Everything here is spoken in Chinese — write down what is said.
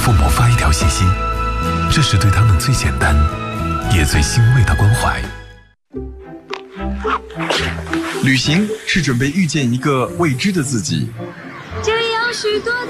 父母发一条信息，这是对他们最简单也最欣慰的关怀。 旅行是准备遇见一个未知的自己， 这样许多的